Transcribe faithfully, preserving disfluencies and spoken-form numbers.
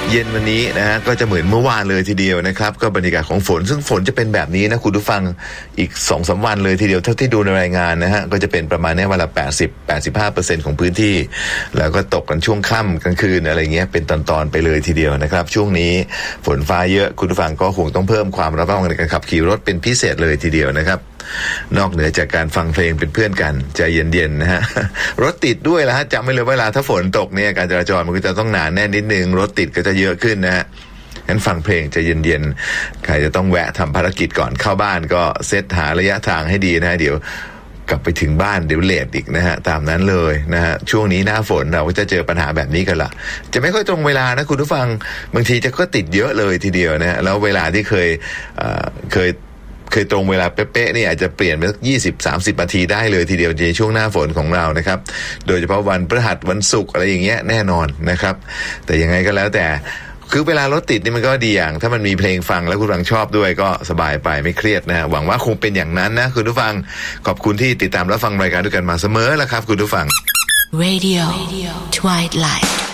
เย็นวันนี้นะฮะก็จะเหมือนเมื่อวานเลยทีเดียวนะครับก็บรรยากาศของฝนซึ่งฝนจะเป็นแบบนี้นะคุณผู้ฟังอีก สองสาม วันเลยทีเดียวเท่าที่ดูในรายงานนะฮะก็จะเป็นประมาณนี้วันละแปดสิบ แปดสิบห้าเปอร์เซ็นต์ ของพื้นที่แล้วก็ตกกันช่วงค่ำกลางคืนอะไรเงี้ยเป็นตอนๆไปเลยทีเดียวนะครับช่วงนี้ฝนฟ้าเยอะคุณผู้ฟังก็คงต้องเพิ่มความระมัดระวังในการขับขี่รถเป็นพิเศษเลยทีเดียวนะครับนอกเหนือจากการฟังเพลงเป็นเพื่อนกันใจเย็นๆนะฮะรถติดด้วยละฮะจำไว้เลยเวลาถ้าฝนตกเนี่ยการจราจรมันก็จะต้องหนาแน่นนิดนึงรถติดก็จะเยอะขึ้นนะฮะงั้นฟังเพลงใจเย็นๆใครจะต้องแวะทำภารกิจก่อนเข้าบ้านก็เซตหาระยะทางให้ดีนะฮะเดี๋ยวกลับไปถึงบ้านเดี๋ยวเลทอีกนะฮะตามนั้นเลยนะฮะช่วงนี้หน้าฝนเราก็จะเจอปัญหาแบบนี้กันละจะไม่ค่อยตรงเวลานะคุณผู้ฟังบางทีจะก็ติดเยอะเลยทีเดียวนะฮะแล้วเวลาที่เคยเอ่อเคยเคยตรงเวลาเป๊ะๆนี่อาจจะเปลี่ยนไปสักยี่สิบ สามสิบนาทีได้เลยทีเดียวในช่วงหน้าฝนของเรานะครับโดยเฉพาะวันพฤหัสวันศุกร์อะไรอย่างเงี้ยแน่นอนนะครับแต่ยังไงก็แล้วแต่คือเวลารถติดนี่มันก็ดีอย่างถ้ามันมีเพลงฟังแล้วคุณฟังชอบด้วยก็สบายไปไม่เครียดนะฮะหวังว่าคงเป็นอย่างนั้นนะคุณผู้ฟังขอบคุณที่ติดตามรับฟังรายการด้วยกันมาเสมอแล้วครับคุณผู้ฟัง Radio Twilight